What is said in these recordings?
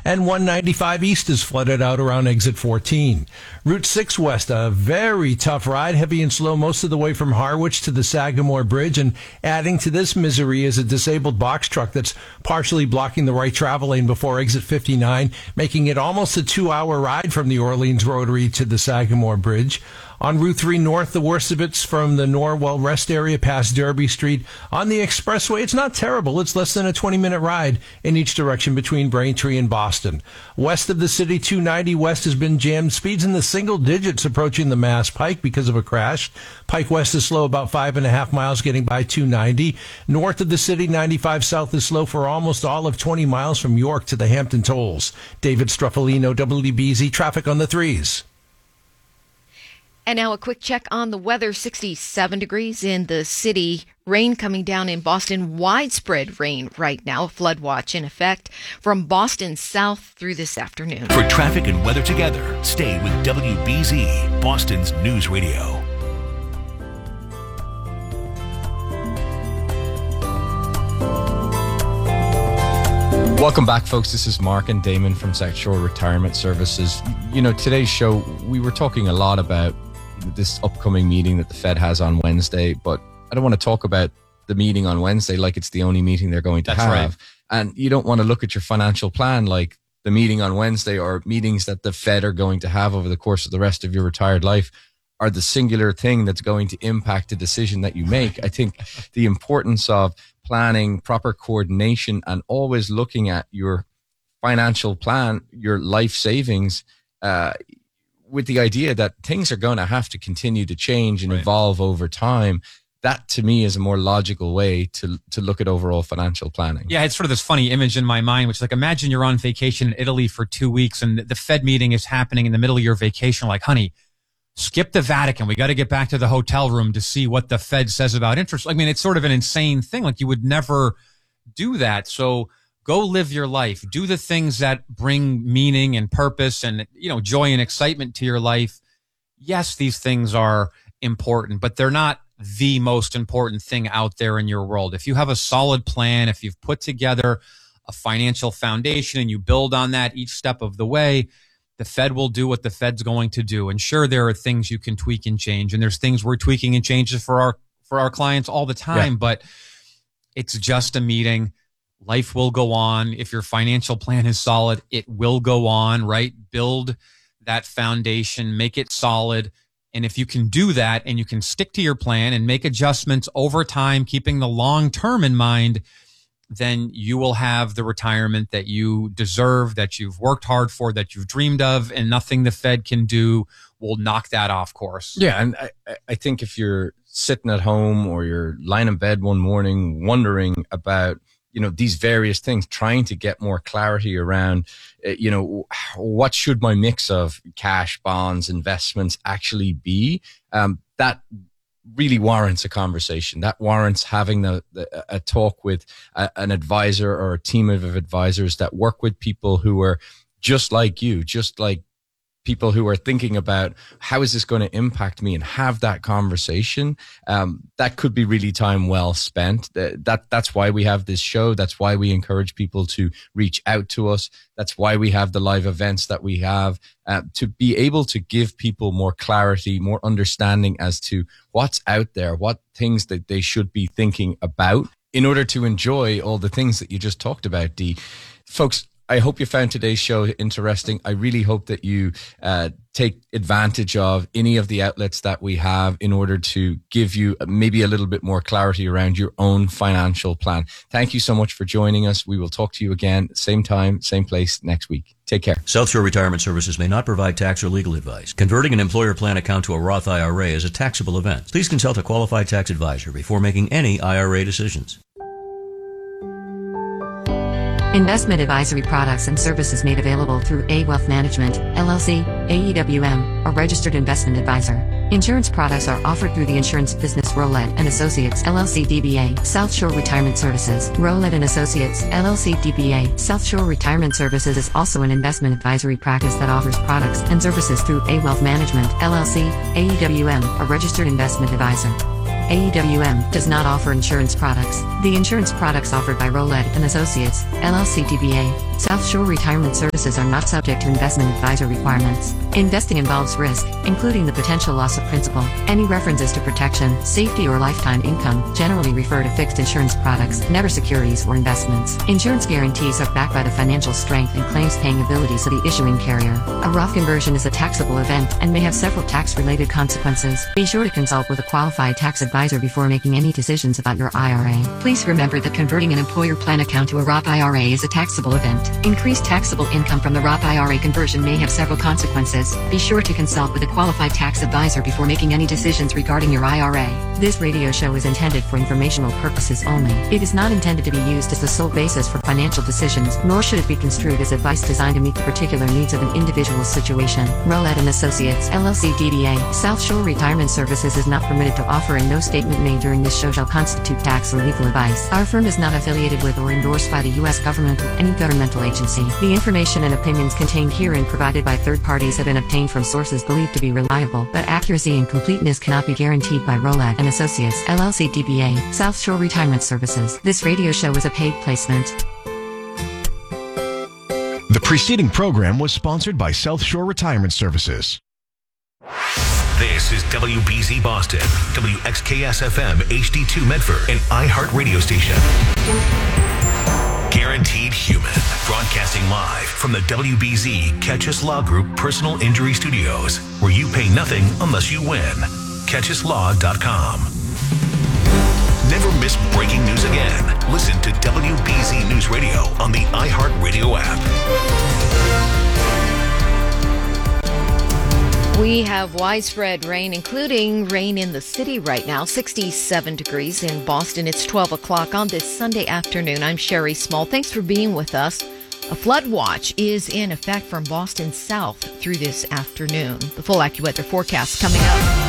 and 195 East is flooded out around exit 14. Route 6 West, a very tough ride, heavy and slow most of the way from Harwich to the Sagamore Bridge, and adding to this misery is a disabled box truck that's partially blocking the right travel lane before exit 59, making it almost a 2-hour ride from the Orleans Rotary to the Sagamore Bridge. On Route 3 North, the worst of it's from the Norwell Rest area past Derby Street. On the expressway, it's not terrible. It's less than a 20-minute ride in each direction between Braintree and Boston. West of the city, 290 West has been jammed. Speeds in the single digits approaching the Mass Pike because of a crash. Pike West is slow about 5.5 miles getting by 290. North of the city, 95 South is slow for almost all of 20 miles from York to the Hampton Tolls. David Struffolino, WBZ Traffic on the 3s. And now a quick check on the weather. 67 degrees in the city. Rain coming down in Boston. Widespread rain right now. Flood watch in effect from Boston south through this afternoon. For traffic and weather together, stay with WBZ, Boston's News Radio. Welcome back, folks. This is Mark and Damon from South Shore Retirement Services. You know, today's show, we were talking a lot about this upcoming meeting that the Fed has on Wednesday, but I don't want to talk about the meeting on Wednesday like it's the only meeting they're going to have. Right. And you don't want to look at your financial plan like the meeting on Wednesday or meetings that the Fed are going to have over the course of the rest of your retired life are the singular thing that's going to impact the decision that you make. I think the importance of planning, proper coordination, and always looking at your financial plan, your life savings, with the idea that things are going to have to continue to change and evolve over time. That, to me, is a more logical way to look at overall financial planning. Yeah, it's sort of this funny image in my mind, which is like, imagine you're on vacation in Italy for 2 weeks and the Fed meeting is happening in the middle of your vacation. Like, honey, skip the Vatican. We got to get back to the hotel room to see what the Fed says about interest. I mean, it's sort of an insane thing. Like, you would never do that. So go live your life. Do the things that bring meaning and purpose and, you know, joy and excitement to your life. Yes, these things are important, but they're not the most important thing out there in your world. If you have a solid plan, if you've put together a financial foundation and you build on that each step of the way, the Fed will do what the Fed's going to do. And sure, there are things you can tweak and change, and there's things we're tweaking and changes for our clients all the time, but it's just a meeting. Life will go on. If your financial plan is solid, it will go on, right? Build that foundation, make it solid. And if you can do that and you can stick to your plan and make adjustments over time, keeping the long term in mind, then you will have the retirement that you deserve, that you've worked hard for, that you've dreamed of, and nothing the Fed can do will knock that off course. Yeah, and I think if you're sitting at home or you're lying in bed one morning wondering about, you know, these various things, trying to get more clarity around, you know, what should my mix of cash, bonds, investments actually be? That really warrants a conversation. That warrants having a talk with an advisor or a team of advisors that work with people who are just like you, just like people who are thinking about how is this going to impact me, and have that conversation. That could be really time well spent. That's why we have this show. That's why we encourage people to reach out to us. That's why we have the live events that we have, to be able to give people more clarity, more understanding as to what's out there, what things that they should be thinking about in order to enjoy all the things that you just talked about, Dee. Folks, I hope you found today's show interesting. I really hope that you take advantage of any of the outlets that we have in order to give you maybe a little bit more clarity around your own financial plan. Thank you so much for joining us. We will talk to you again, same time, same place next week. Take care. South Shore Retirement Services may not provide tax or legal advice. Converting an employer plan account to a Roth IRA is a taxable event. Please consult a qualified tax advisor before making any IRA decisions. Investment advisory products and services made available through A Wealth Management, LLC, AEWM, a registered investment advisor. Insurance products are offered through the insurance business Rowlett and Associates, LLC DBA, South Shore Retirement Services. Rowlett and Associates, LLC DBA, South Shore Retirement Services is also an investment advisory practice that offers products and services through A Wealth Management, LLC, AEWM, a registered investment advisor. AEWM does not offer insurance products. The insurance products offered by Rowlett and Associates, LLC DBA, South Shore Retirement Services are not subject to investment advisor requirements. Investing involves risk, including the potential loss of principal. Any references to protection, safety, or lifetime income generally refer to fixed insurance products, never securities or investments. Insurance guarantees are backed by the financial strength and claims-paying abilities of the issuing carrier. A Roth conversion is a taxable event and may have several tax-related consequences. Be sure to consult with a qualified tax advisor before making any decisions about your IRA. Please remember that converting an employer plan account to a Roth IRA is a taxable event. Increased taxable income from the Roth IRA conversion may have several consequences. Be sure to consult with a qualified tax advisor before making any decisions regarding your IRA. This radio show is intended for informational purposes only. It is not intended to be used as the sole basis for financial decisions, nor should it be construed as advice designed to meet the particular needs of an individual situation. Rowlett and Associates, LLC DBA, South Shore Retirement Services is not permitted to offer, and no statement made during this show shall constitute tax or legal advice. Our firm is not affiliated with or endorsed by the U.S. government or any governmental agency. The information and opinions contained herein provided by third parties have been obtained from sources believed to be reliable, but accuracy and completeness cannot be guaranteed by Rowlett and Associates, LLC DBA, South Shore Retirement Services. This radio show is a paid placement. The preceding program was sponsored by South Shore Retirement Services. This is WBZ Boston, WXKS-FM HD2 Medford, and iHeart Radio Station. Guaranteed Human, broadcasting live from the WBZ Catchus Law Group Personal Injury Studios, where you pay nothing unless you win. CatchusLaw.com. Never miss breaking news again. Listen to WBZ News Radio on the iHeart Radio app. We have widespread rain, including rain in the city right now. 67 degrees in Boston. It's 12 o'clock on this Sunday afternoon. I'm Sherry Small. Thanks for being with us. A flood watch is in effect from Boston south through this afternoon. The full AccuWeather forecast coming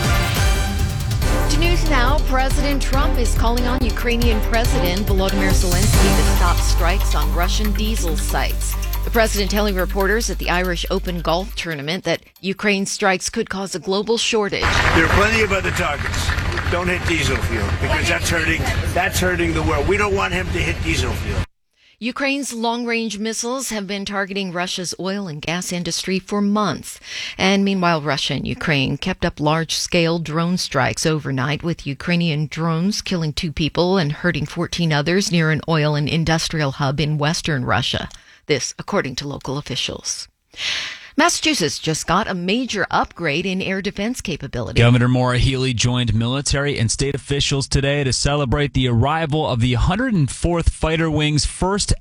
up. To news now, President Trump is calling on Ukrainian President Volodymyr Zelensky to stop strikes on Russian diesel sites. The president telling reporters at the Irish Open Golf Tournament that Ukraine's strikes could cause a global shortage. There are plenty of other targets. Don't hit diesel fuel because that's hurting the world. We don't want him to hit diesel fuel. Ukraine's long-range missiles have been targeting Russia's oil and gas industry for months. And meanwhile, Russia and Ukraine kept up large-scale drone strikes overnight, with Ukrainian drones killing 2 people and hurting 14 others near an oil and industrial hub in western Russia. This, according to local officials. Massachusetts just got a major upgrade in air defense capability. Governor Maura Healey joined military and state officials today to celebrate the arrival of the 104th Fighter Wing's first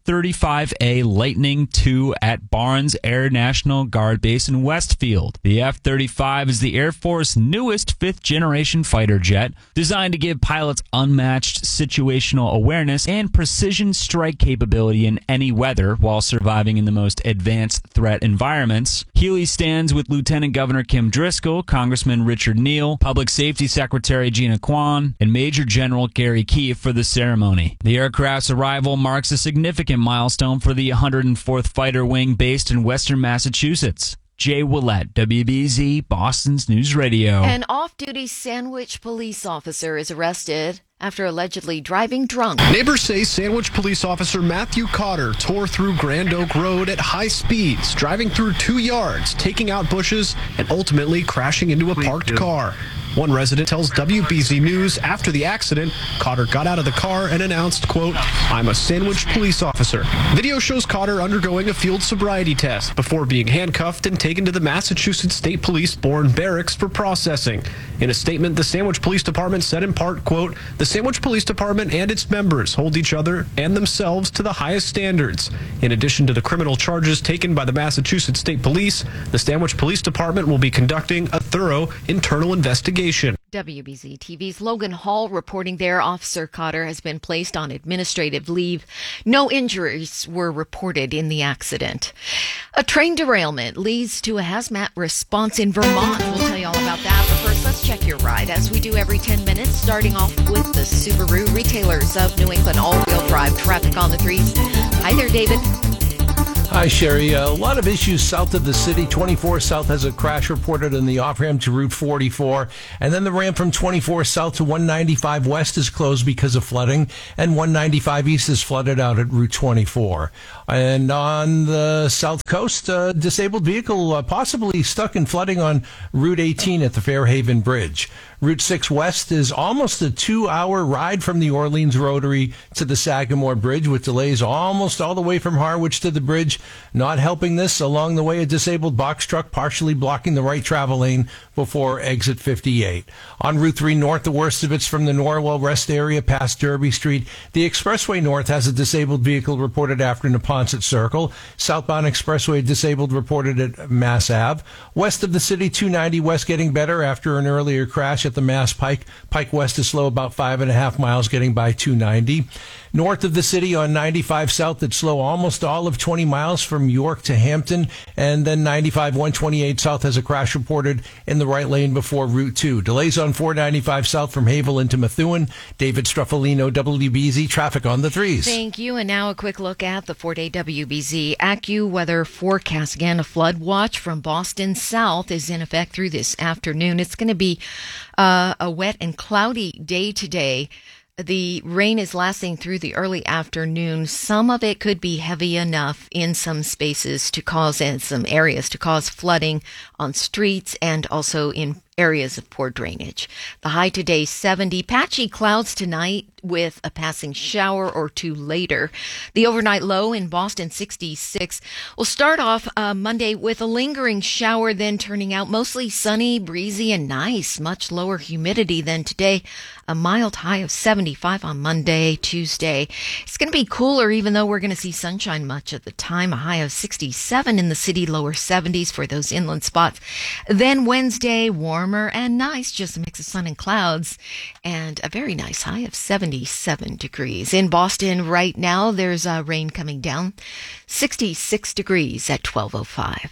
F-35A Lightning II at Barnes Air National Guard Base in Westfield. The F-35 is the Air Force's newest fifth-generation fighter jet, designed to give pilots unmatched situational awareness and precision strike capability in any weather while surviving in the most advanced threat environment. Healey stands with Lieutenant Governor Kim Driscoll, Congressman Richard Neal, Public Safety Secretary Gina Kwan, and Major General Gary Keefe for the ceremony. The aircraft's arrival marks a significant milestone for the 104th Fighter Wing based in western Massachusetts. Jay Willett, WBZ, Boston's News Radio. An off-duty Sandwich police officer is arrested after allegedly driving drunk. Neighbors say Sandwich police officer Matthew Cotter tore through Grand Oak Road at high speeds, driving through 2 yards, taking out bushes, and ultimately crashing into a parked car. One resident tells WBZ News after the accident, Cotter got out of the car and announced, quote, "I'm a Sandwich police officer." Video shows Cotter undergoing a field sobriety test before being handcuffed and taken to the Massachusetts State Police Bourne Barracks for processing. In a statement, the Sandwich Police Department said in part, quote, "The Sandwich Police Department and its members hold each other and themselves to the highest standards. In addition to the criminal charges taken by the Massachusetts State Police, the Sandwich Police Department will be conducting a thorough internal investigation." WBZ TV's Logan Hall reporting there. Officer Cotter has been placed on administrative leave. No injuries were reported in the accident. A train derailment leads to a hazmat response in Vermont. We'll tell you all about that. But first, let's check your ride, as we do every 10 minutes, starting off with the Subaru. Retailers of New England all-wheel drive traffic on the 3s. Hi there, David. Hi, Sherry. A lot of issues south of the city. 24 South has a crash reported on the off-ramp to Route 44. And then the ramp from 24 South to 195 West is closed because of flooding. And 195 East is flooded out at Route 24. And on the south coast, a disabled vehicle possibly stuck in flooding on Route 18 at the Fairhaven Bridge. Route 6 West is almost a 2-hour ride from the Orleans Rotary to the Sagamore Bridge, with delays almost all the way from Harwich to the bridge. Not helping this, along the way, a disabled box truck partially blocking the right travel lane before exit 58. On Route 3 North, the worst of it's from the Norwell Rest area past Derby Street. The Expressway North has a disabled vehicle reported after Neponset Circle. Southbound Expressway disabled reported at Mass Ave. West of the city, 290 West getting better after an earlier crash at the Mass Pike. Pike West is slow about 5.5 miles getting by 290. North of the city on 95 South, it's slow almost all of 20 miles from York to Hampton. And then 95 128 South has a crash reported in the right lane before Route 2. Delays on 495 South from Havel into Methuen. David Struffolino, WBZ Traffic on the 3s. Thank you. And now a quick look at the 4-day WBZ AccuWeather forecast. Again, a flood watch from Boston south is in effect through this afternoon. It's going to be a wet and cloudy day today. The rain is lasting through the early afternoon. Some of it could be heavy enough in some spaces to cause, in some areas, to cause flooding on streets and also in areas of poor drainage. The high today, 70. Patchy clouds tonight with a passing shower or two later. The overnight low in Boston, 66. We'll start off Monday with a lingering shower, then turning out mostly sunny, breezy, and nice. Much lower humidity than today. A mild high of 75 on Monday, Tuesday. It's going to be cooler, even though we're going to see sunshine much of the time. A high of 67 in the city, lower 70s for those inland spots. Then Wednesday, warmer and nice, just a mix of sun and clouds, and a very nice high of 77 degrees. In Boston right now, there's rain coming down, 66 degrees at 12:05.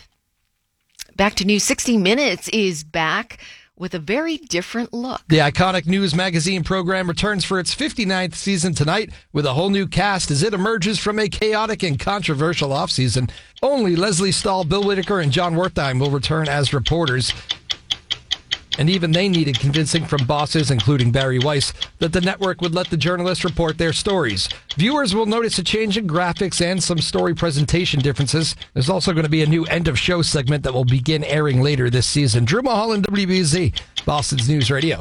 Back to News 60 Minutes is back with a very different look. The iconic news magazine program returns for its 59th season tonight with a whole new cast as it emerges from a chaotic and controversial offseason. Only Leslie Stahl, Bill Whitaker, and John Wertheim will return as reporters. And even they needed convincing from bosses, including Barry Weiss, that the network would let the journalists report their stories. Viewers will notice a change in graphics and some story presentation differences. There's also going to be a new end-of-show segment that will begin airing later this season. Drew Mulholland, WBZ, Boston's News Radio.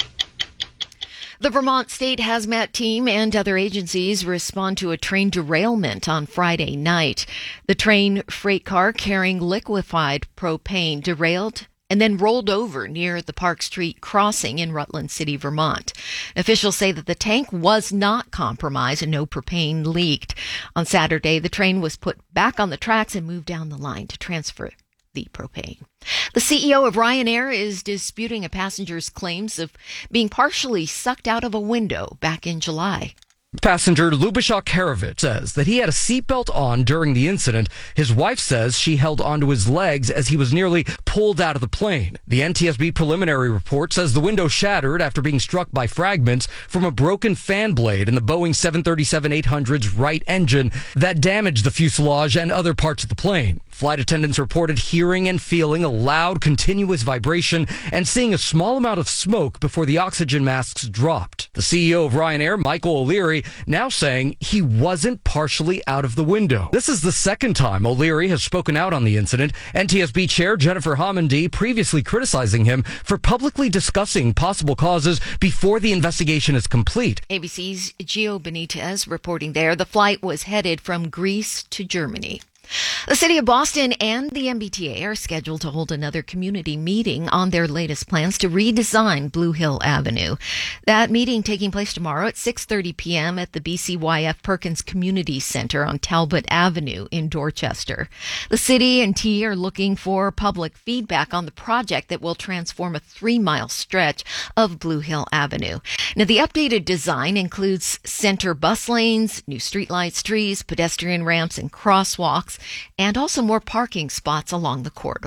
The Vermont State Hazmat Team and other agencies respond to a train derailment on Friday night. The train freight car carrying liquefied propane derailed and then rolled over near the Park Street crossing in Rutland City, Vermont. Officials say that the tank was not compromised and no propane leaked. On Saturday, the train was put back on the tracks and moved down the line to transfer the propane. The CEO of Ryanair is disputing a passenger's claims of being partially sucked out of a window back in July. Passenger Lubashok Karavich says that he had a seatbelt on during the incident. His wife says she held onto his legs as he was nearly pulled out of the plane. The NTSB preliminary report says the window shattered after being struck by fragments from a broken fan blade in the Boeing 737-800's right engine that damaged the fuselage and other parts of the plane. Flight attendants reported hearing and feeling a loud, continuous vibration and seeing a small amount of smoke before the oxygen masks dropped. The CEO of Ryanair, Michael O'Leary, now saying he wasn't partially out of the window. This is the second time O'Leary has spoken out on the incident. NTSB Chair Jennifer Homendy previously criticizing him for publicly discussing possible causes before the investigation is complete. ABC's Gio Benitez reporting there. The flight was headed from Greece to Germany. The City of Boston and the MBTA are scheduled to hold another community meeting on their latest plans to redesign Blue Hill Avenue. That meeting taking place tomorrow at 6:30 p.m. at the BCYF Perkins Community Center on Talbot Avenue in Dorchester. The city and T are looking for public feedback on the project that will transform a 3-mile stretch of Blue Hill Avenue. Now, the updated design includes center bus lanes, new streetlights, trees, pedestrian ramps, and crosswalks, and also more parking spots along the corridor.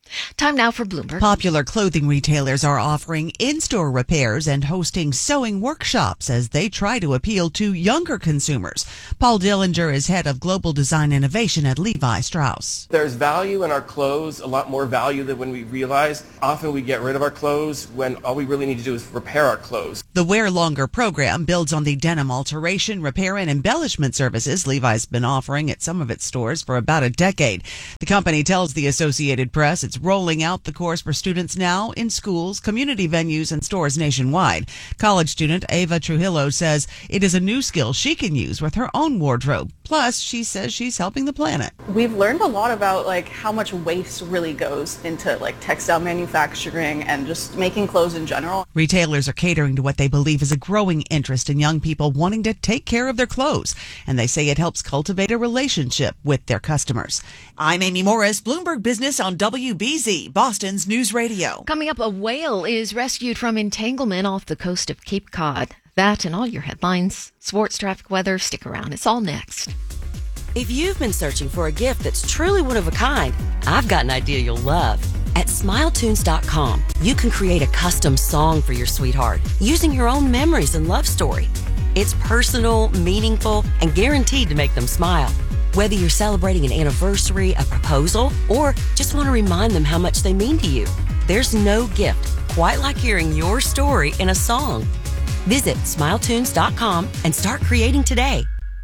Time now for Bloomberg. Popular clothing retailers are offering in-store repairs and hosting sewing workshops as they try to appeal to younger consumers. Paul Dillinger is head of global design innovation at Levi Strauss. There's value in our clothes, a lot more value than when we realize. Often we get rid of our clothes when all we really need to do is repair our clothes. The Wear Longer program builds on the denim alteration, repair, and embellishment services Levi's been offering at some of its stores for about a decade. The company tells the Associated Press it's rolling out the course for students now in schools, community venues, and stores nationwide. College student Ava Trujillo says it is a new skill she can use with her own wardrobe. Plus, she says she's helping the planet. We've learned a lot about how much waste really goes into textile manufacturing and just making clothes in general. Retailers are catering to what they believe is a growing interest in young people wanting to take care of their clothes, and they say it helps cultivate a relationship with their customers. I'm Amy Morris, Bloomberg Business on WBZ, Boston's News Radio. Coming up, a whale is rescued from entanglement off the coast of Cape Cod. That and all your headlines, sports, traffic, weather, stick around. It's all next. If you've been searching for a gift that's truly one of a kind, I've got an idea you'll love. At SmileTunes.com, you can create a custom song for your sweetheart using your own memories and love story. It's personal, meaningful, and guaranteed to make them smile. Whether you're celebrating an anniversary, a proposal, or just want to remind them how much they mean to you, there's no gift quite like hearing your story in a song. Visit SmileTunes.com and start creating today.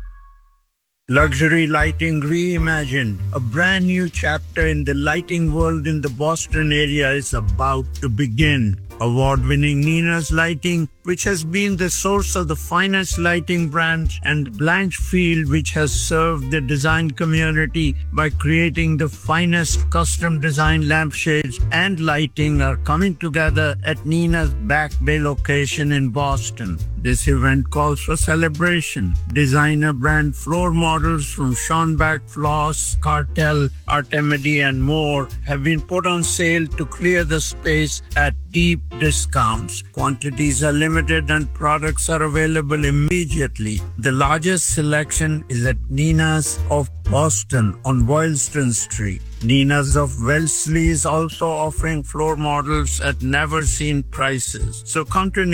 Luxury lighting reimagined. A brand new chapter in the lighting world in the Boston area is about to begin. Award-winning Nina's Lighting, which has been the source of the finest lighting brands, and Blanchfield, which has served the design community by creating the finest custom design lampshades and lighting, are coming together at Nina's Back Bay location in Boston. This event calls for celebration. Designer brand floor models from Schonbach Floss, Cartel, Artemidi, and more have been put on sale to clear the space at deep discounts. Quantities are limited and products are available immediately. The largest selection is at Nina's of Boston on Boylston Street. Nina's of Wellesley is also offering floor models at never-seen prices. So come to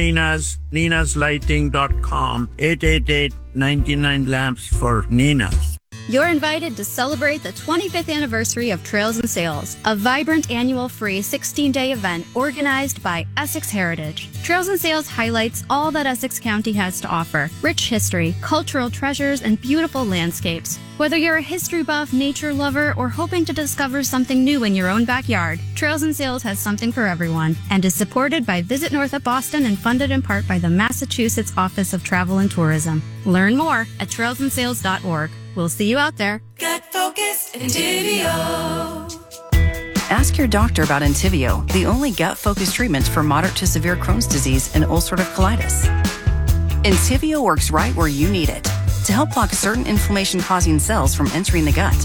ninaslighting.com, 888-99 lamps for Nina's. You're invited to celebrate the 25th anniversary of Trails and Sales, a vibrant annual free 16-day event organized by Essex Heritage. Trails and Sales highlights all that Essex County has to offer: rich history, cultural treasures, and beautiful landscapes. Whether you're a history buff, nature lover, or hoping to discover something new in your own backyard, Trails and Sales has something for everyone and is supported by Visit North of Boston and funded in part by the Massachusetts Office of Travel and Tourism. Learn more at trailsandsales.org. We'll see you out there. Get focused, Entivio. Ask your doctor about Entivio, the only gut-focused treatment for moderate to severe Crohn's disease and ulcerative colitis. Entivio works right where you need it to help block certain inflammation-causing cells from entering the gut.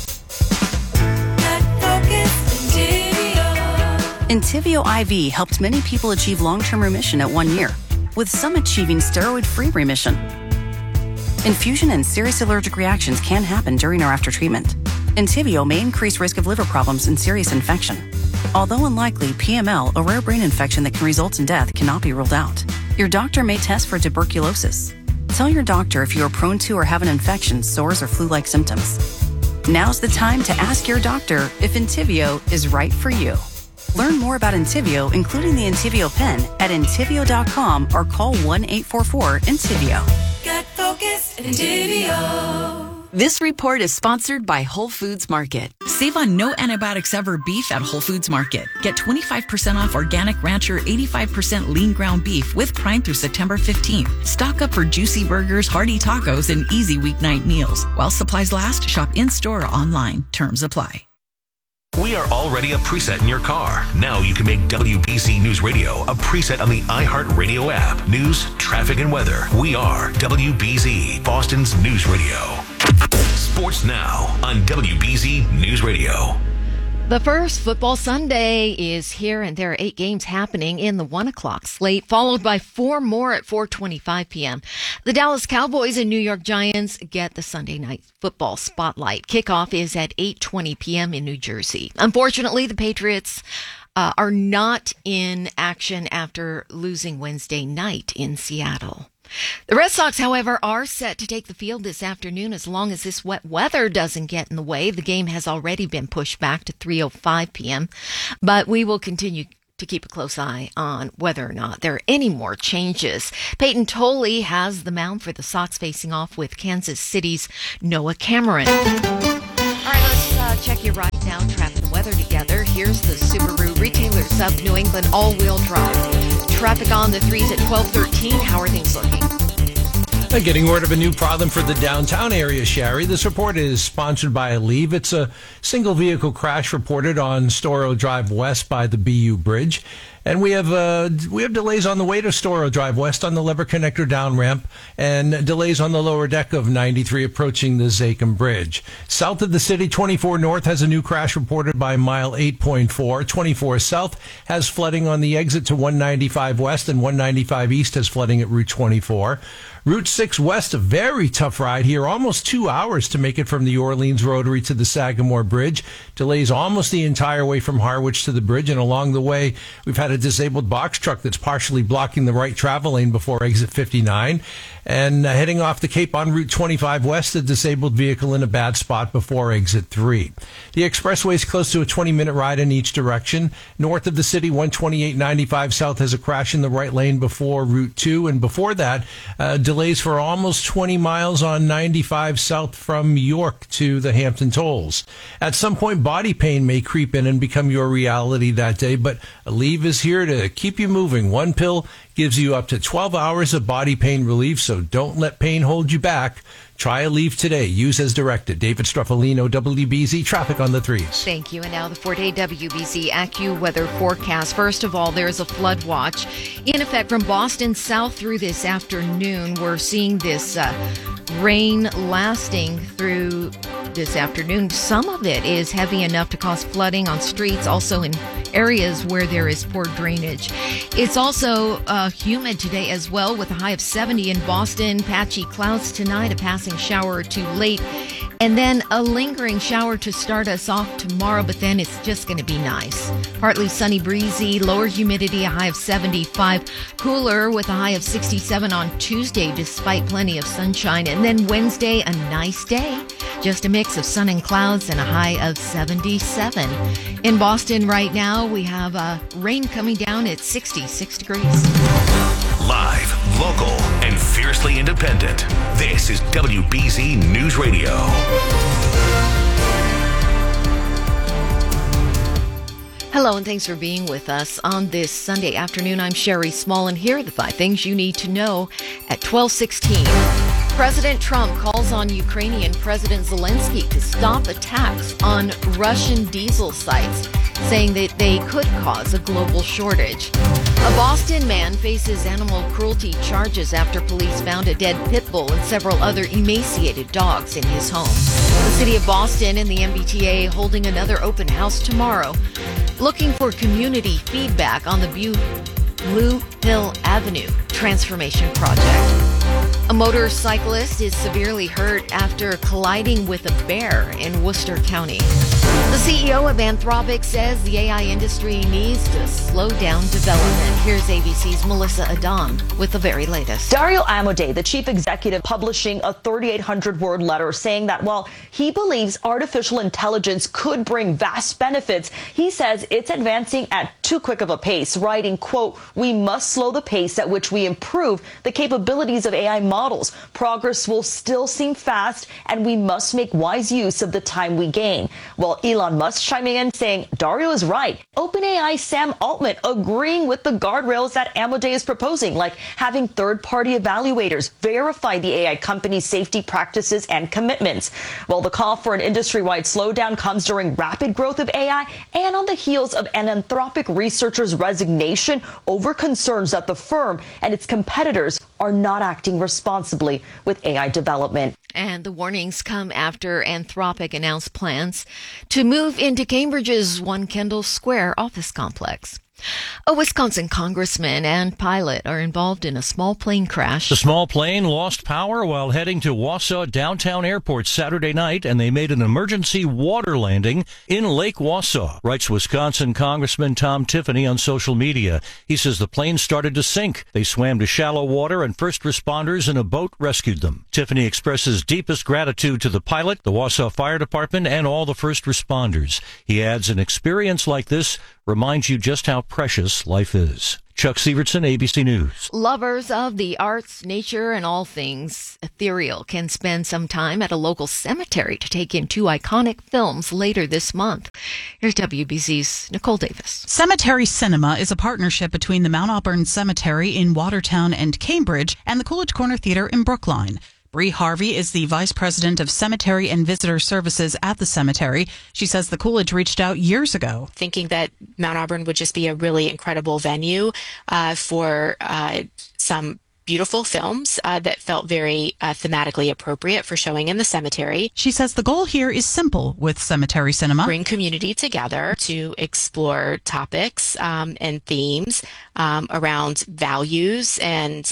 Get focused, Entivio. Entivio IV helped many people achieve long-term remission at 1 year, with some achieving steroid-free remission. Infusion and serious allergic reactions can happen during or after treatment. Entivio may increase risk of liver problems and serious infection. Although unlikely, PML, a rare brain infection that can result in death, cannot be ruled out. Your doctor may test for tuberculosis. Tell your doctor if you are prone to or have an infection, sores, or flu-like symptoms. Now's the time to ask your doctor if Entivio is right for you. Learn more about Entivio, including the Entivio pen, at Entivio.com or call 1-844-ENTIVIO. Get focused, Entivio. This report is sponsored by Whole Foods Market. Save on no antibiotics ever beef at Whole Foods Market. Get 25% off organic rancher 85% lean ground beef with Prime through September 15th. Stock up for juicy burgers, hearty tacos, and easy weeknight meals. While supplies last, shop in-store or online. Terms apply. We are already a preset in your car. Now you can make WBZ News Radio a preset on the iHeartRadio app. News, traffic, and weather. We are WBZ, Boston's News Radio. Sports now on WBZ News Radio. The first football Sunday is here, and there are 8 games happening in the 1 o'clock slate, followed by 4 more at 4:25 p.m. The Dallas Cowboys and New York Giants get the Sunday night football spotlight. Kickoff is at 8:20 p.m. in New Jersey. Unfortunately, the Patriots are not in action after losing Wednesday night in Seattle. The Red Sox, however, are set to take the field this afternoon as long as this wet weather doesn't get in the way. The game has already been pushed back to 3:05 p.m., but we will continue to keep a close eye on whether or not there are any more changes. Peyton Tolley has the mound for the Sox facing off with Kansas City's Noah Cameron. All right, let's check your ride now, traffic and weather together. Here's the Subaru Retailers of New England all-wheel drive. Traffic on the 3s at 12:13. How are things looking? Getting word of a new problem for the downtown area, Sherry. This report is sponsored by Aleve. It's a single vehicle crash reported on Storrow Drive West by the BU Bridge. And we have delays on the way to Storrow Drive West on the Lever Connector down ramp, and delays on the lower deck of 93 approaching the Zakim Bridge. South of the city, 24 North has a new crash reported by mile 8.4. 24 South has flooding on the exit to 195 West, and 195 East has flooding at Route 24. Route 6 West, a very tough ride here, almost 2 hours to make it from the Orleans Rotary to the Sagamore Bridge. Delays almost the entire way from Harwich to the bridge, and along the way, we've had a disabled box truck that's partially blocking the right travel lane before exit 59. And heading off the Cape on Route 25 West, a disabled vehicle in a bad spot before exit 3. The expressway is close to a 20-minute ride in each direction. North of the city, 128-95 South has a crash in the right lane before Route 2. And before that, delays for almost 20 miles on 95 South from York to the Hampton Tolls. At some point, body pain may creep in and become your reality that day, but Aleve is here to keep you moving. One pill gives you up to 12 hours of body pain relief, so don't let pain hold you back. Try Aleve today. Use as directed. David Struffolino, WBZ Traffic on the 3s. Thank you. And now the 4-day WBZ AccuWeather forecast. First of all, there's a flood watch in effect from Boston south through this afternoon. We're seeing this rain lasting through this afternoon. Some of it is heavy enough to cause flooding on streets, also in areas where there is poor drainage. It's also humid today as well, with a high of 70 in Boston. Patchy clouds tonight, a passing shower or two late, and then a lingering shower to start us off tomorrow, but then it's just going to be nice. Partly sunny, breezy, lower humidity, a high of 75. Cooler with a high of 67 on Tuesday, despite plenty of sunshine. And then Wednesday, a nice day. Just a mix of sun and clouds and a high of 77. In Boston right now, we have rain coming down at 66 degrees. Live, local, and fiercely independent. This is WBZ News Radio. Hello, and thanks for being with us on this Sunday afternoon. I'm Sherry Small, and here are the 5 things you need to know at 12:16. President Trump calls on Ukrainian President Zelensky to stop attacks on Russian diesel sites, saying that they could cause a global shortage. A Boston man faces animal cruelty charges after police found a dead pit bull and several other emaciated dogs in his home. The city of Boston and the MBTA holding another open house tomorrow, looking for community feedback on the Blue Hill Avenue transformation project. A motorcyclist is severely hurt after colliding with a bear in Worcester County. The CEO of Anthropic says the AI industry needs to slow down development. Here's ABC's Melissa Adam with the very latest. Dario Amodei, the chief executive, publishing a 3,800-word letter saying that while he believes artificial intelligence could bring vast benefits, he says it's advancing at too quick of a pace, writing, quote, "We must slow the pace at which we improve the capabilities of AI models. Progress will still seem fast, and we must make wise use of the time we gain." Well, Elon Musk chiming in saying Dario is right. OpenAI Sam Altman agreeing with the guardrails that Amodei is proposing, like having third-party evaluators verify the AI company's safety practices and commitments. Well, the call for an industry-wide slowdown comes during rapid growth of AI and on the heels of an Anthropic researcher's resignation over concerns that the firm and its competitors are not acting responsibly with AI development. And the warnings come after Anthropic announced plans to move into Cambridge's One Kendall Square office complex. A Wisconsin congressman and pilot are involved in a small plane crash. The small plane lost power while heading to Wausau Downtown Airport Saturday night, and they made an emergency water landing in Lake Wausau, writes Wisconsin Congressman Tom Tiffany on social media. He says the plane started to sink. They swam to shallow water, and first responders in a boat rescued them. Tiffany expresses deepest gratitude to the pilot, the Wausau Fire Department, and all the first responders. He adds, an experience like this reminds you just how precious life is. Chuck Sievertson, ABC News. Lovers of the arts, nature, and all things ethereal can spend some time at a local cemetery to take in 2 iconic films later this month. Here's WBZ's Nicole Davis. Cemetery Cinema is a partnership between the Mount Auburn Cemetery in Watertown and Cambridge and the Coolidge Corner Theater in Brookline. Bree Harvey is the vice president of cemetery and visitor services at the cemetery. She says the Coolidge reached out years ago, thinking that Mount Auburn would just be a really incredible venue for some beautiful films that felt very thematically appropriate for showing in the cemetery. She says the goal here is simple with Cemetery Cinema. Bring community together to explore topics and themes around values and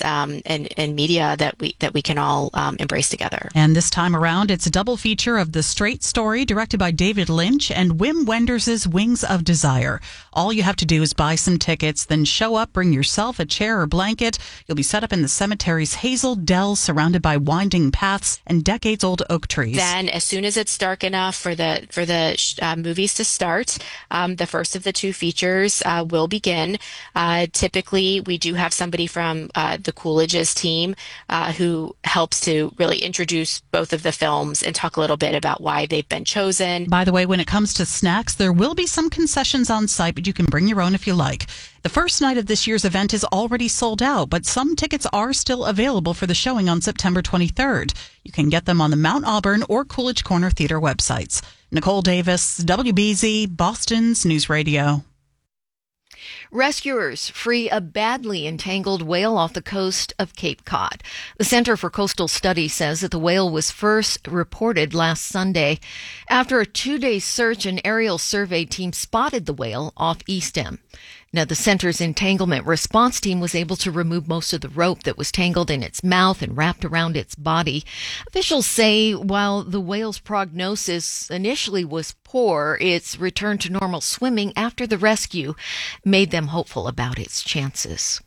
media that we can all embrace together. And this time around, it's a double feature of The Straight Story, directed by David Lynch, and Wim Wenders' Wings of Desire. All you have to do is buy some tickets, then show up, bring yourself a chair or blanket. You'll be set up in the cemetery's hazel dell, surrounded by winding paths and decades-old oak trees. Then, as soon as it's dark enough for the movies to start, the first of the 2 features will begin. Typically, we do have somebody from the Coolidge's team who helps to really introduce both of the films and talk a little bit about why they've been chosen. By the way, when it comes to snacks, there will be some concessions on site, but you can bring your own if you like. The first night of this year's event is already sold out, but some tickets are still available for the showing on September 23rd. You can get them on the Mount Auburn or Coolidge Corner Theater websites. Nicole Davis, WBZ, Boston's News Radio. Rescuers free a badly entangled whale off the coast of Cape Cod. The Center for Coastal Studies says that the whale was first reported last Sunday. After a 2-day search, an aerial survey team spotted the whale off East End. Now, the center's entanglement response team was able to remove most of the rope that was tangled in its mouth and wrapped around its body. Officials say while the whale's prognosis initially was poor, its return to normal swimming after the rescue made them hopeful about its chances.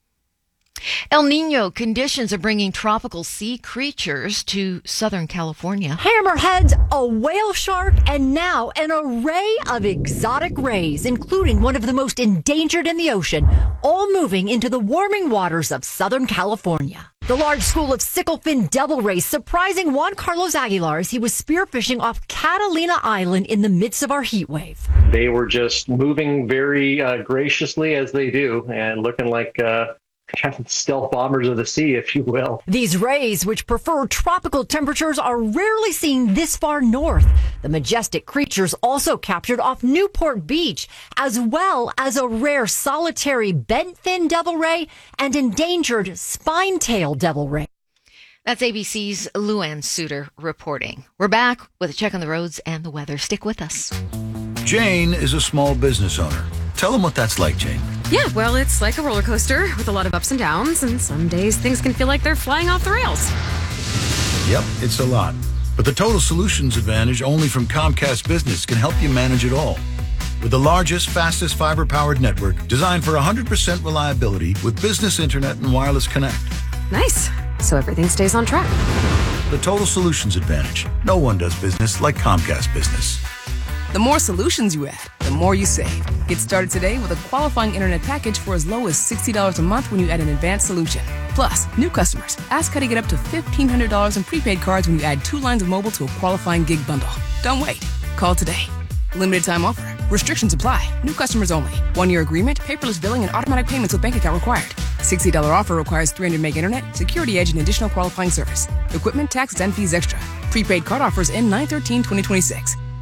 El Nino conditions are bringing tropical sea creatures to Southern California. Hammerheads, a whale shark, and now an array of exotic rays, including one of the most endangered in the ocean, all moving into the warming waters of Southern California. The large school of sicklefin devil rays surprising Juan Carlos Aguilar as he was spearfishing off Catalina Island in the midst of our heat wave. They were just moving very graciously as they do and looking like stealth bombers of the sea, if you will. These rays, which prefer tropical temperatures, are rarely seen this far north. The majestic creatures also captured off Newport Beach, as well as a rare solitary bent-fin devil ray and endangered spine-tail devil ray. That's ABC's Luann Suter reporting. We're back with a check on the roads and the weather. Stick with us. Jane is a small business owner. Tell them what that's like, Jane. Yeah, well, it's like a roller coaster with a lot of ups and downs, and some days things can feel like they're flying off the rails. Yep, it's a lot. But the Total Solutions Advantage only from Comcast Business can help you manage it all. With the largest, fastest fiber-powered network designed for 100% reliability with business internet and wireless connect. Nice. So everything stays on track. The Total Solutions Advantage. No one does business like Comcast Business. The more solutions you add, the more you save. Get started today with a qualifying internet package for as low as $60 a month when you add an advanced solution. Plus, new customers, ask how to get up to $1,500 in prepaid cards when you add 2 lines of mobile to a qualifying gig bundle. Don't wait. Call today. Limited time offer. Restrictions apply. New customers only. 1-year agreement, paperless billing, and automatic payments with bank account required. $60 offer requires 300 meg internet, security edge, and additional qualifying service. Equipment, taxes, and fees extra. Prepaid card offers end 9/13/2026.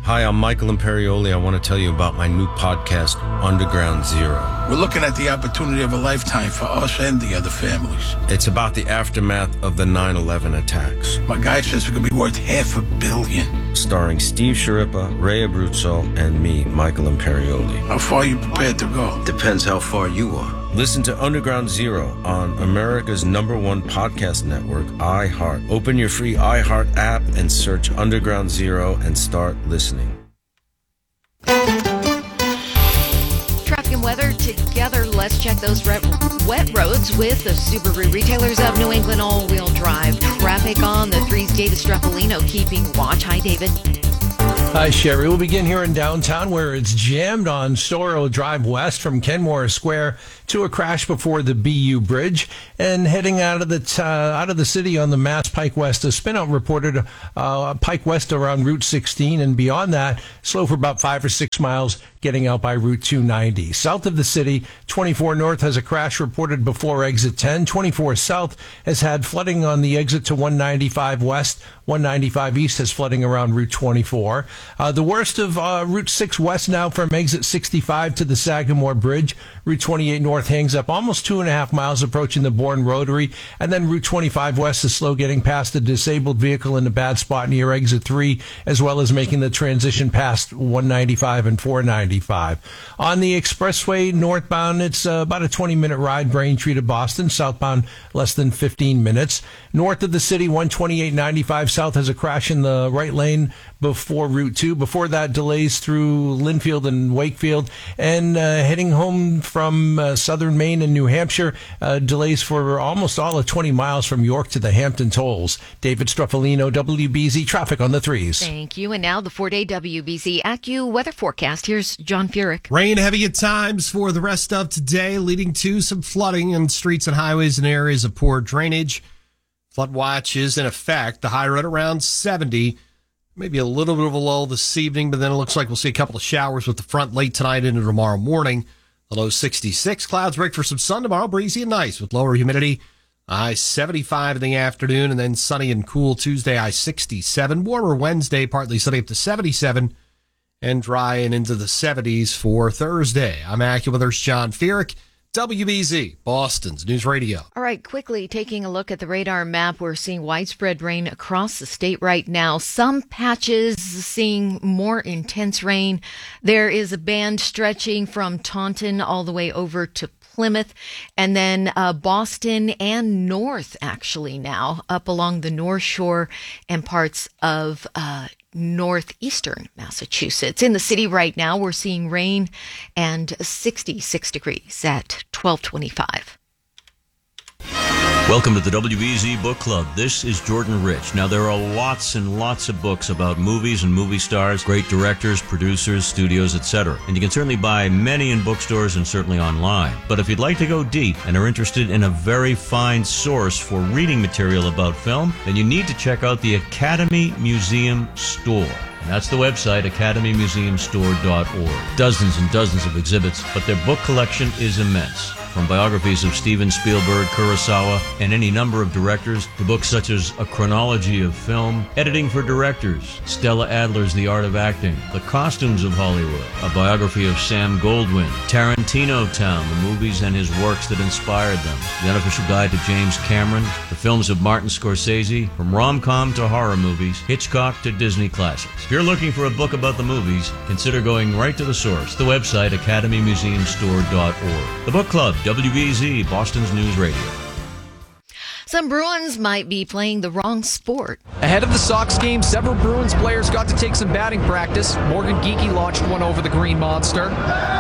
Hi, I'm Michael Imperioli. I want to tell you about my new podcast, Underground Zero. We're looking at the opportunity of a lifetime for us and the other families. It's about the aftermath of the 9/11 attacks. My guy says we could be worth $500 million. Starring Steve Sciarippa, Ray Abruzzo, and me, Michael Imperioli. How far are you prepared to go? Depends how far you are. Listen to Underground Zero on America's #1 podcast network, iHeart. Open your free iHeart app and search Underground Zero and start listening. Traffic and weather together. Let's check those wet roads with the Subaru Retailers of New England all-wheel drive. Traffic on the 3's David Streffolino keeping watch. Hi, David. Hi, Sherry. We'll begin here in downtown where it's jammed on Storrow Drive West from Kenmore Square to a crash before the BU Bridge, and heading out of the city on the Mass Pike West. A spin-out reported Pike West around Route 16, and beyond that, slow for about 5 or 6 miles getting out by Route 290. South of the city, 24 North has a crash reported before exit 10. 24 South has had flooding on the exit to 195 West. 195 East has flooding around Route 24. The worst of Route 6 West now from exit 65 to the Sagamore Bridge. Route 28 North hangs up almost 2.5 miles approaching the Bourne Rotary. And then Route 25 West is slow getting past a disabled vehicle in a bad spot near exit 3, as well as making the transition past 195 and 495. On the expressway northbound, it's about a 20-minute ride, Braintree to Boston. Southbound, less than 15 minutes. North of the city, 128-95 South has a crash in the right lane before Route 2. Before that, delays through Linfield and Wakefield. And heading home from southern Maine and New Hampshire, delays for almost all of 20 miles from York to the Hampton tolls. David Streffolino, WBZ Traffic on the 3's. Thank you. And now the 4-day WBZ AccuWeather forecast. Here's John Furyk. Rain heavy at times for the rest of today, leading to some flooding on streets and highways in areas of poor drainage. Flood watch is in effect. The high right around 70. Maybe a little bit of a lull this evening, but then it looks like we'll see a couple of showers with the front late tonight into tomorrow morning. The low 66. Clouds break for some sun tomorrow. Breezy and nice with lower humidity. High 75 in the afternoon, and then sunny and cool Tuesday, high 67. Warmer Wednesday, partly sunny up to 77, and dry and into the 70s for Thursday. I'm AccuWeather's John Furyk. WBZ, Boston's News Radio. All right, quickly taking a look at the radar map, we're seeing widespread rain across the state right now. Some patches seeing more intense rain. There is a band stretching from Taunton all the way over to Plymouth, and then Boston and north, actually now, up along the North Shore and parts of northeastern Massachusetts. In the city right now, we're seeing rain and 66 degrees at 12:25. Welcome to the WBZ Book Club. This is Jordan Rich. Now, there are lots and lots of books about movies and movie stars, great directors, producers, studios, etc. And you can certainly buy many in bookstores and certainly online. But if you'd like to go deep and are interested in a very fine source for reading material about film, then you need to check out the Academy Museum Store. And that's the website, academymuseumstore.org. Dozens and dozens of exhibits, but their book collection is immense. From biographies of Steven Spielberg, Kurosawa, and any number of directors, to books such as A Chronology of Film, Editing for Directors, Stella Adler's The Art of Acting, The Costumes of Hollywood, a biography of Sam Goldwyn, Tarantino Town, the movies and his works that inspired them, The Unofficial Guide to James Cameron, the films of Martin Scorsese, from rom-com to horror movies, Hitchcock to Disney classics. If you're looking for a book about the movies, consider going right to the source, the website, academymuseumstore.org. The Book Club, WBZ, Boston's News Radio. Some Bruins might be playing the wrong sport. Ahead of the Sox game, several Bruins players got to take some batting practice. Morgan Geekie launched one over the Green Monster.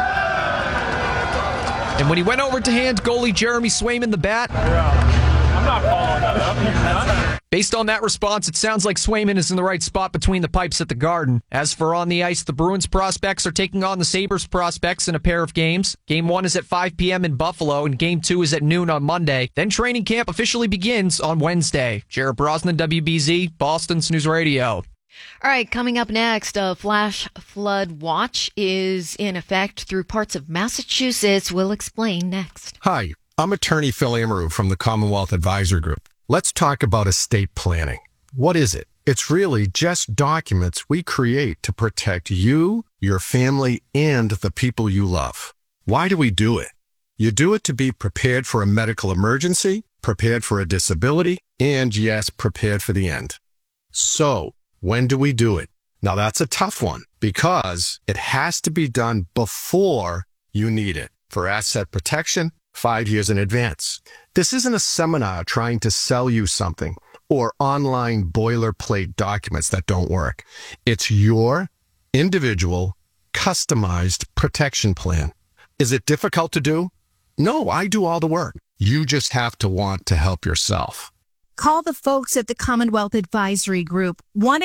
And when he went over to hand goalie Jeremy Swayman the bat, I'm not following that up. based on that response, it sounds like Swayman is in the right spot between the pipes at the Garden. As for on the ice, the Bruins prospects are taking on the Sabres prospects in a pair of games. Game 1 is at 5 p.m. in Buffalo, and Game 2 is at noon on Monday. Then training camp officially begins on Wednesday. Jared Brosnan, WBZ, Boston's News Radio. All right, coming up next, a flash flood watch is in effect through parts of Massachusetts. We'll explain next. Hi, I'm attorney Phil Amaru from the Commonwealth Advisor Group. Let's talk about estate planning. What is it? It's really just documents we create to protect you, your family, and the people you love. Why do we do it? You do it to be prepared for a medical emergency, prepared for a disability, and yes, prepared for the end. So, when do we do it? Now that's a tough one because it has to be done before you need it. For asset protection, 5 years in advance. This isn't a seminar trying to sell you something or online boilerplate documents that don't work. It's your individual, customized protection plan. Is it difficult to do? No, I do all the work. You just have to want to help yourself. Call the folks at the Commonwealth Advisory Group,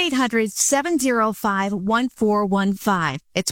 1-800-705-1415. It's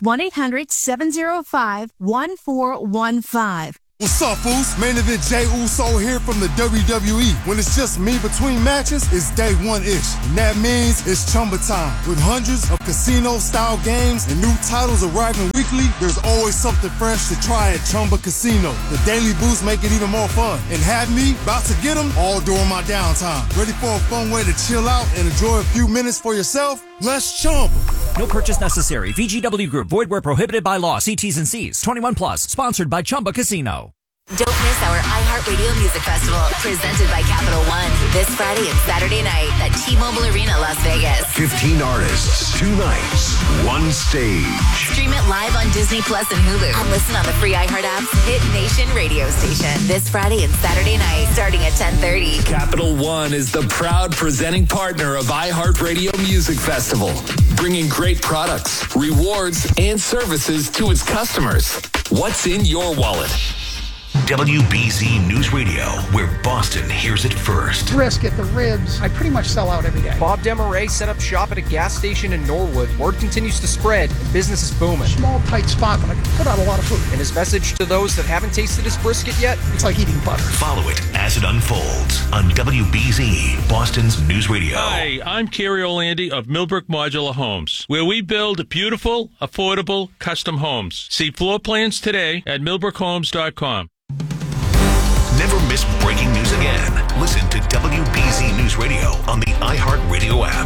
1-800-705-1415. What's up, fools? Main event Jey Uso here from the WWE. When it's just me between matches, it's day one-ish. And that means it's Chumba time. With hundreds of casino-style games and new titles arriving weekly, there's always something fresh to try at Chumba Casino. The daily boosts make it even more fun. And have me about to get them all during my downtime. Ready for a fun way to chill out and enjoy a few minutes for yourself? Let's Chumba. No purchase necessary. VGW Group. Void where prohibited by law. See T's and C's. 21 plus. Sponsored by Chumba Casino. Don't miss our iHeartRadio Music Festival, presented by Capital One, this Friday and Saturday night at T-Mobile Arena, Las Vegas. 15 artists, 2 nights, 1 stage. Stream it live on Disney Plus and Hulu, and listen on the free iHeart app's Hit Nation radio station this Friday and Saturday night, starting at 10:30. Capital One is the proud presenting partner of iHeartRadio Music Festival, bringing great products, rewards, and services to its customers. What's in your wallet? WBZ News Radio, where Boston hears it first. Brisket, the ribs, I pretty much sell out every day. Bob Desmarais set up shop at a gas station in Norwood. Word continues to spread, and business is booming. Small, tight spot, but I can put out a lot of food. And his message to those that haven't tasted his brisket yet? It's like eating butter. Follow it as it unfolds on WBZ, Boston's News Radio. Hi, I'm Kerry Orlandi of Millbrook Modular Homes, where we build beautiful, affordable, custom homes. See floor plans today at millbrookhomes.com. Never miss breaking news again. Listen to WBZ News Radio on the iHeartRadio app.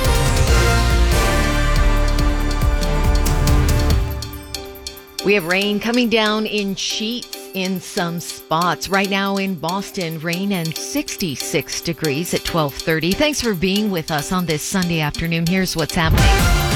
We have rain coming down in sheets in some spots. Right now in Boston, rain and 66 degrees at 12:30. Thanks for being with us on this Sunday afternoon. Here's what's happening.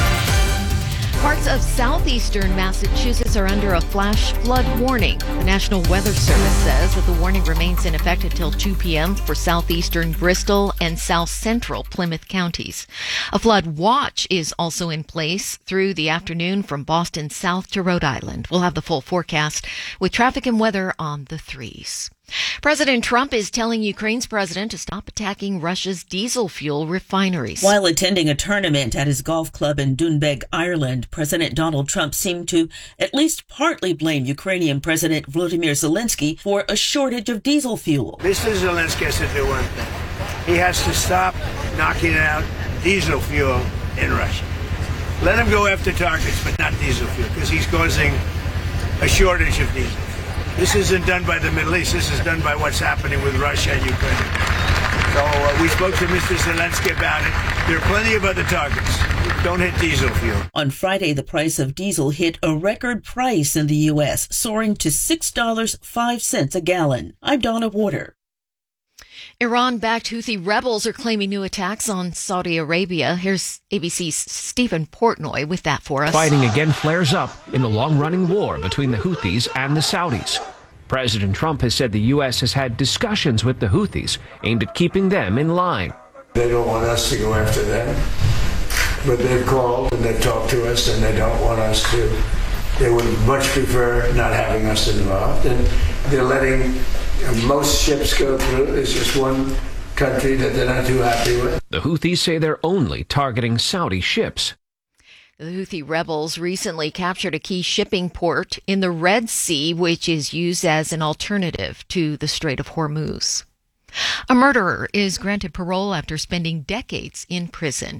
Parts of southeastern Massachusetts are under a flash flood warning. The National Weather Service says that the warning remains in effect until 2 p.m. for southeastern Bristol and south central Plymouth counties. A flood watch is also in place through the afternoon from Boston south to Rhode Island. We'll have the full forecast with traffic and weather on the 3s. President Trump is telling Ukraine's president to stop attacking Russia's diesel fuel refineries. While attending a tournament at his golf club in Doonbeg, Ireland, President Donald Trump seemed to at least partly blame Ukrainian President Volodymyr Zelensky for a shortage of diesel fuel. Mr. Zelensky has to do one thing. He has to stop knocking out diesel fuel in Russia. Let him go after targets, but not diesel fuel, because he's causing a shortage of diesel. This isn't done by the Middle East. This is done by what's happening with Russia and Ukraine. So we spoke to Mr. Zelensky about it. There are plenty of other targets. Don't hit diesel fuel. On Friday, the price of diesel hit a record price in the U.S., soaring to $6.05 a gallon. I'm Donna Water. Iran-backed Houthi rebels are claiming new attacks on Saudi Arabia. Here's ABC's Stephen Portnoy with that for us. Fighting again flares up in the long-running war between the Houthis and the Saudis. President Trump has said the U.S. has had discussions with the Houthis aimed at keeping them in line. They don't want us to go after them, but they've called and they've talked to us and they don't want us to. They would much prefer not having us involved, and they're letting most ships go through. There's just one country that they're not too happy with. The Houthis say they're only targeting Saudi ships. The Houthi rebels recently captured a key shipping port in the Red Sea, which is used as an alternative to the Strait of Hormuz. A murderer is granted parole after spending decades in prison.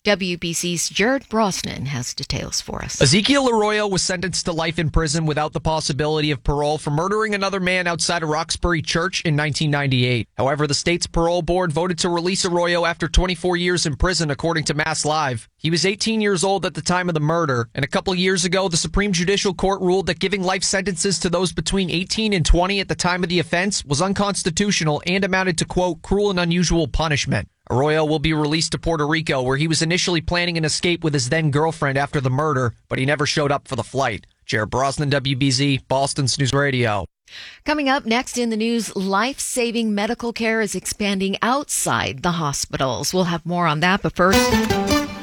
WBC's Jared Brosnan has details for us. Ezekiel Arroyo was sentenced to life in prison without the possibility of parole for murdering another man outside of Roxbury Church in 1998. However, the state's parole board voted to release Arroyo after 24 years in prison, according to Mass Live. He was 18 years old at the time of the murder, and a couple years ago, the Supreme Judicial Court ruled that giving life sentences to those between 18 and 20 at the time of the offense was unconstitutional and amounted to, quote, cruel and unusual punishment. Arroyo will be released to Puerto Rico, where he was initially planning an escape with his then-girlfriend after the murder, but he never showed up for the flight. Jared Brosnan, WBZ, Boston's News Radio. Coming up next in the news, life-saving medical care is expanding outside the hospitals. We'll have more on that, but first...